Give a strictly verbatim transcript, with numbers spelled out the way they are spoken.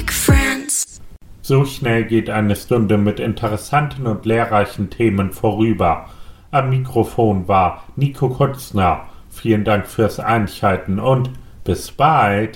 make friends. So schnell geht eine Stunde mit interessanten und lehrreichen Themen vorüber. Am Mikrofon war Nico Kutzner. Vielen Dank fürs Einschalten und bis bald.